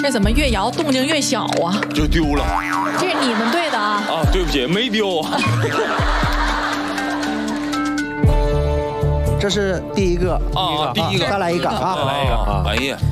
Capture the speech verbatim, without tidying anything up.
这怎么越摇动静越小啊？ 就丢了。 这是你们对的啊。 啊，对不起，没丢。 这是第一个啊，第一个， 再来一个啊！ 再来一个啊！哎呀。